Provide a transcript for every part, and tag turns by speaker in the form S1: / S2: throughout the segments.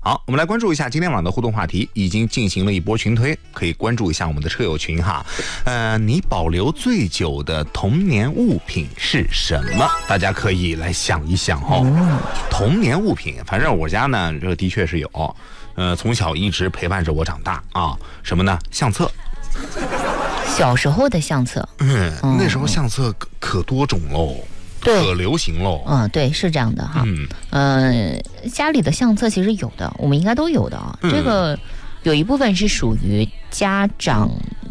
S1: 好，我们来关注一下今天晚上的互动话题，已经进行了一波群推，可以关注一下我们的车友群哈。你保留最久的童年物品是什么？大家可以来想一想哦。童年物品，反正我家呢，这个的确是有，从小一直陪伴着我长大啊。什么呢？相册。
S2: 小时候的相册，
S1: 那时候相册可多种喽。
S2: 对，
S1: 可流行喽。
S2: 对，是这样的哈。家里的相册其实有的，我们应该都有的啊。这个有一部分是属于家长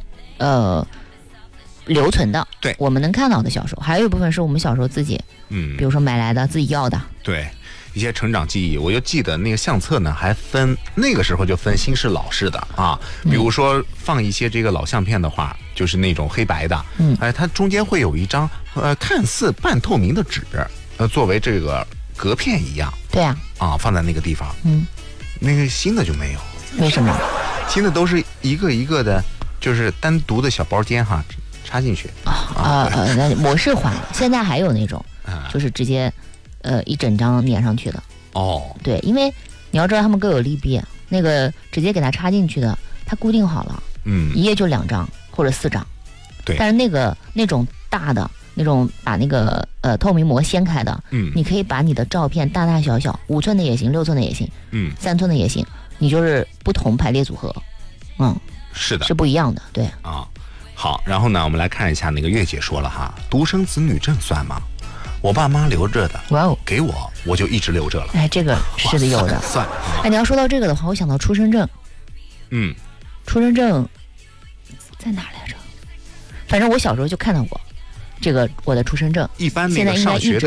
S2: 留存的，
S1: 对，
S2: 我们能看到的小时候，还有一部分是我们小时候自己，比如说买来的，自己要的。
S1: 对，一些成长记忆，我就记得那个相册呢，还分那个时候就分新式老式的啊，比如说放一些这个老相片的话，就是那种黑白的，它中间会有一张看似半透明的纸，作为这个隔片一样。
S2: 对啊，
S1: 放在那个地方。那个新的就没有。
S2: 为什么？
S1: 新的都是一个一个的，就是单独的小包间哈，插进去。
S2: 模式化的，现在还有那种，就是直接一整张粘上去的。对，因为你要知道他们各有利弊，那个直接给它插进去的，它固定好了，一页就2张或者4张。
S1: 对，
S2: 但是那种大的那种把那个透明膜掀开的，你可以把你的照片大大小小，5寸的也行，6寸的也行，3寸的也行，你就是不同排列组合，
S1: 是的，
S2: 是不一样的。对
S1: 好，然后呢，我们来看一下那个月姐说了哈，独生子女证算吗？我爸妈留着的，给我就一直留着了。
S2: 这个是的，有的
S1: 算。
S2: 你要说到这个的话，我想到出生证。出生证在哪来着？反正我小时候就看到过这个我的出生证，
S1: 一般那个上学的